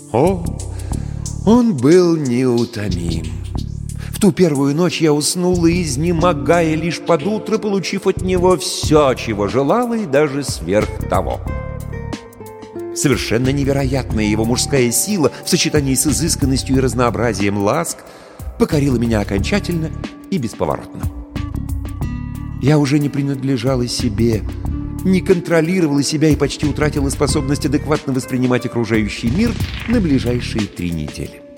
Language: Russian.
О, он был неутомим. В ту первую ночь я уснула, изнемогая лишь под утро, получив от него все, чего желала, и даже сверх того. Совершенно невероятная его мужская сила в сочетании с изысканностью и разнообразием ласк покорила меня окончательно и бесповоротно. Я уже не принадлежала себе, не контролировала себя и почти утратила способность адекватно воспринимать окружающий мир на ближайшие 3 недели.